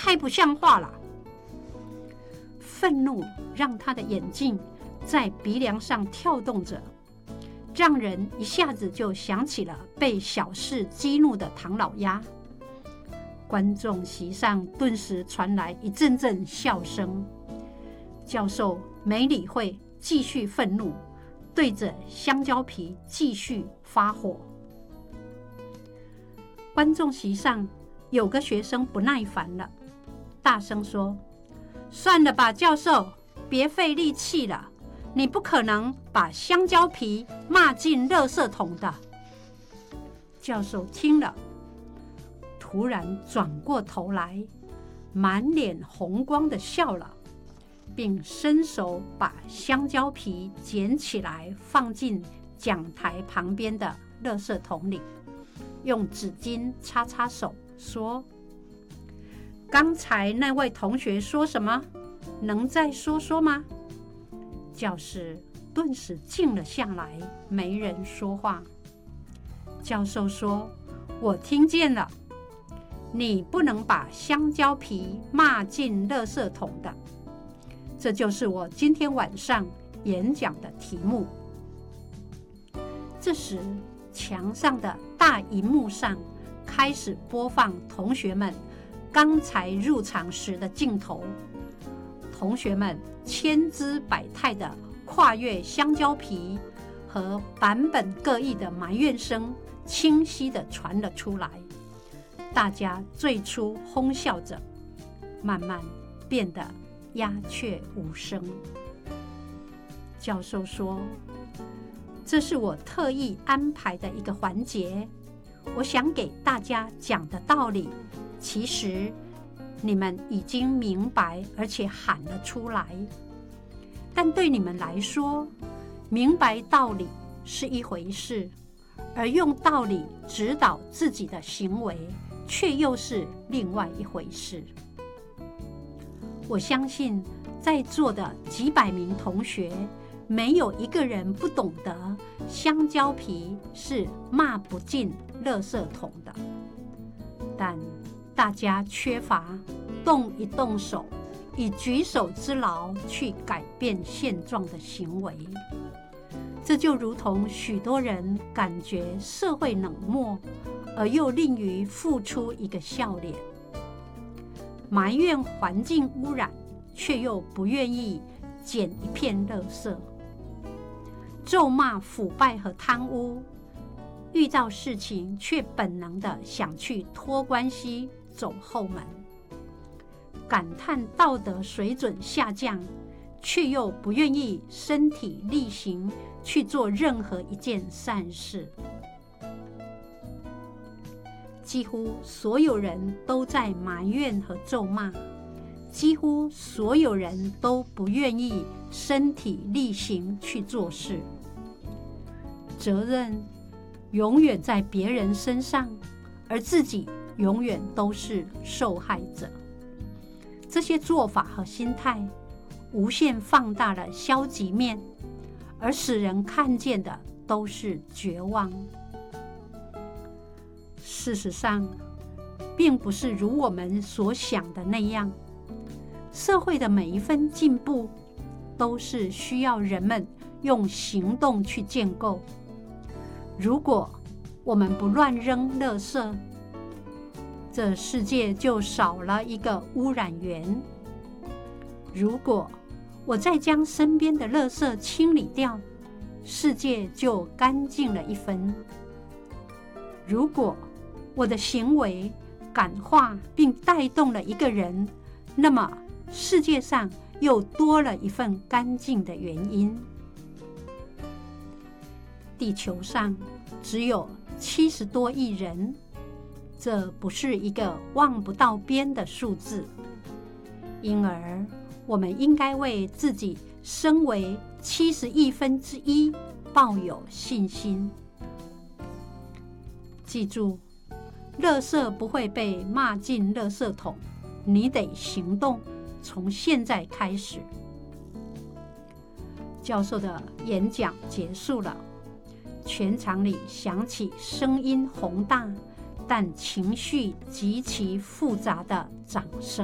太不像话了。愤怒让他的眼睛在鼻梁上跳动着，让人一下子就想起了被小事激怒的唐老鸭。观众席上顿时传来一阵阵笑声。教授没理会，继续愤怒，对着香蕉皮继续发火。观众席上有个学生不耐烦了，大声说：算了吧，教授，别费力气了，你不可能把香蕉皮骂进垃圾桶的。教授听了，突然转过头来，满脸红光的笑了，并伸手把香蕉皮捡起来放进讲台旁边的垃圾桶里，用纸巾擦擦手，说：刚才那位同学说什么？能再说说吗？教室顿时静了下来，没人说话。教授说：我听见了，你不能把香蕉皮骂进垃圾桶的。这就是我今天晚上演讲的题目。这时，墙上的大荧幕上开始播放同学们刚才入场时的镜头。同学们千姿百态的跨越香蕉皮和版本各异的埋怨声清晰地传了出来。大家最初哄笑着，慢慢变得鸦雀无声。教授说：这是我特意安排的一个环节，我想给大家讲的道理，其实你们已经明白，而且喊了出来。但对你们来说，明白道理是一回事，而用道理指导自己的行为，却又是另外一回事。我相信在座的几百名同学，没有一个人不懂得香蕉皮是骂不进垃圾桶的，但大家缺乏动一动手，以举手之劳去改变现状的行为。这就如同许多人感觉社会冷漠，而又吝于付出一个笑脸，埋怨环境污染，却又不愿意捡一片垃圾，咒骂腐败和贪污，遇到事情却本能地想去托关系走后门，感叹道德水准下降，却又不愿意身体力行去做任何一件善事。几乎所有人都在埋怨和咒骂，几乎所有人都不愿意身体力行去做事。责任永远在别人身上，而自己永远都是受害者。这些做法和心态无限放大了消极面，而使人看见的都是绝望。事实上，并不是如我们所想的那样。社会的每一分进步，都是需要人们用行动去建构。如果我们不乱扔垃圾，这世界就少了一个污染源。如果我再将身边的垃圾清理掉，世界就干净了一分。如果我的行为感化并带动了一个人，那么世界上又多了一份干净的原因。地球上只有70多亿人，这不是一个望不到边的数字，因而我们应该为自己身为70亿分之一抱有信心。记住，垃圾不会被骂进垃圾桶，你得行动，从现在开始。教授的演讲结束了，全场里响起声音宏大但情绪极其复杂的掌声。